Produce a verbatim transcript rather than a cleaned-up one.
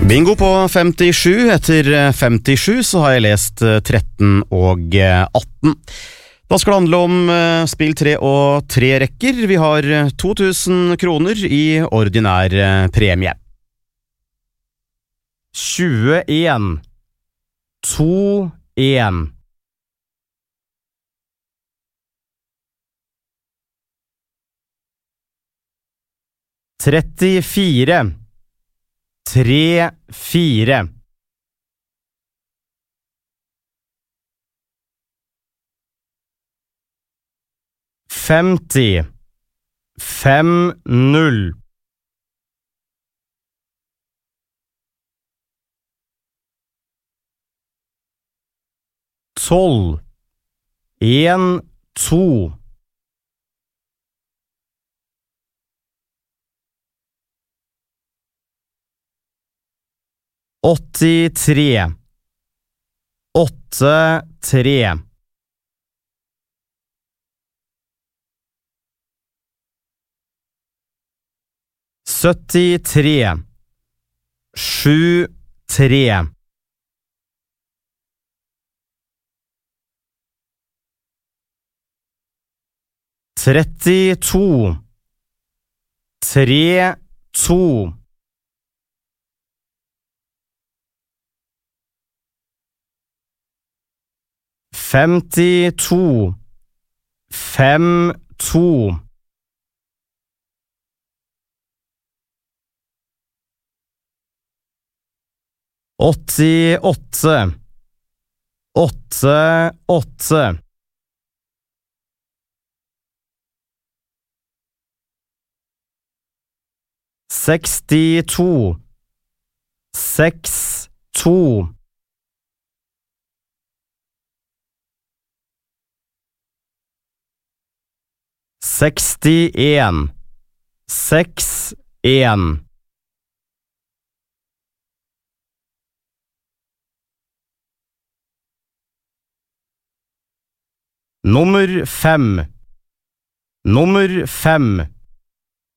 Bingo på femtisju. Etter femtisju så har jeg lest tretten og atten. Da skal det handle om spill tre og tre rekker. Vi har to tusen kroner i ordinær premie. tjueen, to, en. trettifire, tre, fire. femti, fem, null. tolv, en, to. åttitre, åtte, tre. syttitre, sju, tre. trettito, tre, to. femtito, fem, to. åttiåtte, åtte, åtte. sekstito, seks, to. sekstien, seks, en. Nummer fem. Nummer fem.